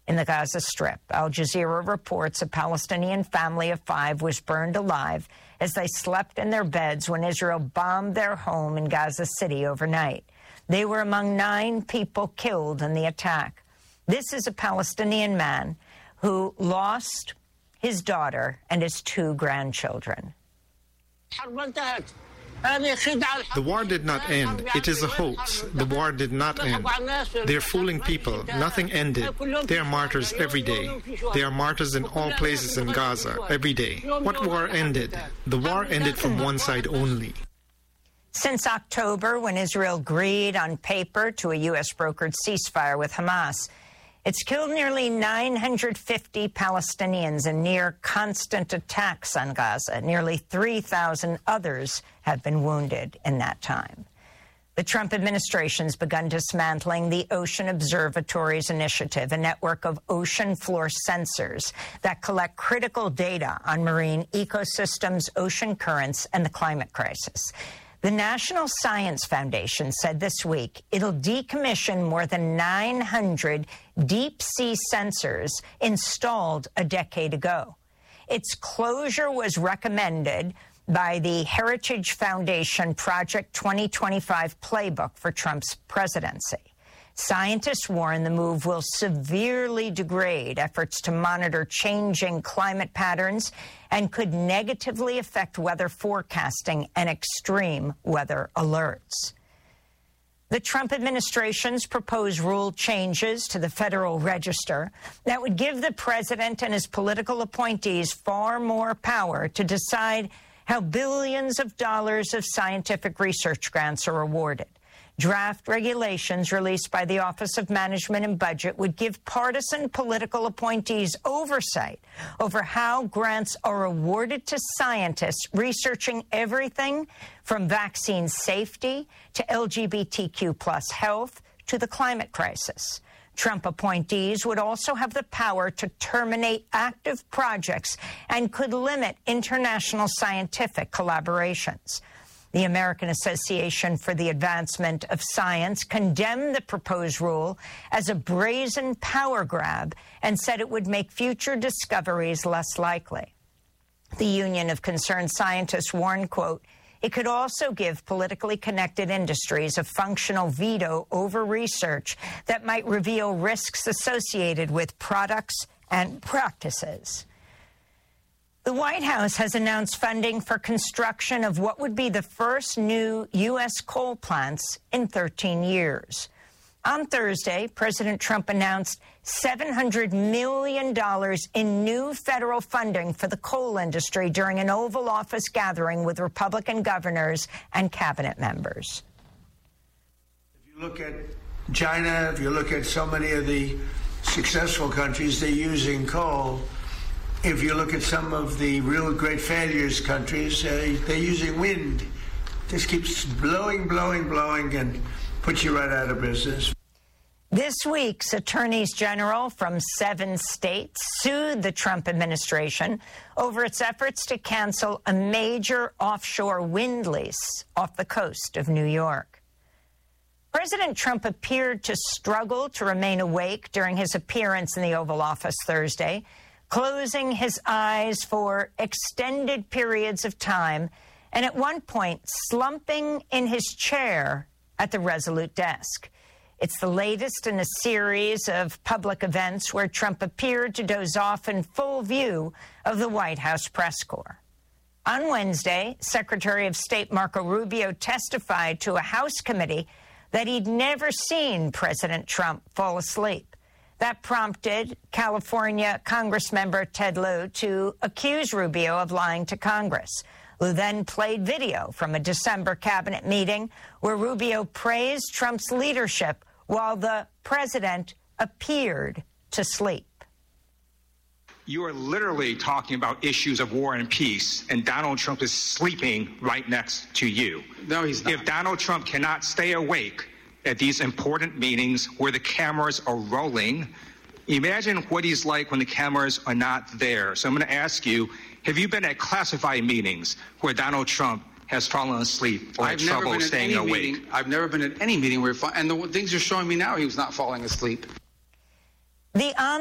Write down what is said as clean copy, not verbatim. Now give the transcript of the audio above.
In the Gaza Strip, Al Jazeera reports a Palestinian family of 5 was burned alive as they slept in their beds when Israel bombed their home in Gaza City overnight. They were among 9 people killed in the attack. This is a Palestinian man who lost his daughter and his 2 grandchildren. The war did not end. It is a hoax. The war did not end. They're fooling people. Nothing ended. They are martyrs every day. They are martyrs in all places in Gaza every day. What war ended? The war ended from one side only. Since October, when Israel agreed on paper to a U.S.-brokered ceasefire with Hamas, it's killed nearly 950 Palestinians in near constant attacks on Gaza. Nearly 3,000 others have been wounded in that time. The Trump administration's begun dismantling the Ocean Observatory's initiative, a network of ocean floor sensors that collect critical data on marine ecosystems, ocean currents, and the climate crisis. The National Science Foundation said this week it'll decommission more than 900 deep-sea sensors installed a decade ago. Its closure was recommended by the Heritage Foundation Project 2025 playbook for Trump's presidency. Scientists warn the move will severely degrade efforts to monitor changing climate patterns and could negatively affect weather forecasting and extreme weather alerts. The Trump administration's proposed rule changes to the Federal Register that would give the president and his political appointees far more power to decide how billions of dollars of scientific research grants are awarded. Draft regulations released by the Office of Management and Budget would give partisan political appointees oversight over how grants are awarded to scientists researching everything from vaccine safety to LGBTQ+ health to the climate crisis. Trump appointees would also have the power to terminate active projects and could limit international scientific collaborations. The American Association for the Advancement of Science condemned the proposed rule as a brazen power grab and said it would make future discoveries less likely. The Union of Concerned Scientists warned, quote, it could also give politically connected industries a functional veto over research that might reveal risks associated with products and practices. The White House has announced funding for construction of what would be the first new U.S. coal plants in 13 years. On Thursday, President Trump announced $700 million in new federal funding for the coal industry during an Oval Office gathering with Republican governors and cabinet members. If you look at China, if you look at so many of the successful countries, they're using coal. If you look at some of the real great failures countries, they're using wind. Just keeps blowing, blowing, blowing, and puts you right out of business. This week's attorneys general from 7 states sued the Trump administration over its efforts to cancel a major offshore wind lease off the coast of New York. President Trump appeared to struggle to remain awake during his appearance in the Oval Office Thursday, closing his eyes for extended periods of time, and at one point slumping in his chair at the Resolute desk. It's the latest in a series of public events where Trump appeared to doze off in full view of the White House press corps. On Wednesday, Secretary of State Marco Rubio testified to a House committee that he'd never seen President Trump fall asleep. That prompted California Congressmember Ted Lieu to accuse Rubio of lying to Congress. Lieu then played video from a December cabinet meeting where Rubio praised Trump's leadership while the president appeared to sleep. You are literally talking about issues of war and peace, and Donald Trump is sleeping right next to you. No, he's not. If Donald Trump cannot stay awake at these important meetings where the cameras are rolling, imagine what he's like when the cameras are not there. So I'm going to ask you, have you been at classified meetings where Donald Trump has fallen asleep or had trouble staying awake? I've never been at any meeting where, and the things you're showing me now, he was not falling asleep. The